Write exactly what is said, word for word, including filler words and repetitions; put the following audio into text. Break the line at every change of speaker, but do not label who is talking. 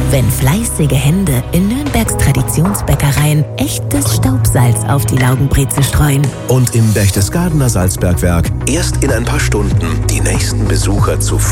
wenn fleißige Hände in Nürnbergs Traditionsbäckereien echtes Staubsalz auf die Laugenbrezel streuen.
Und im Berchtesgadener Salzbergwerk erst in ein paar Stunden die nächsten Besucher zu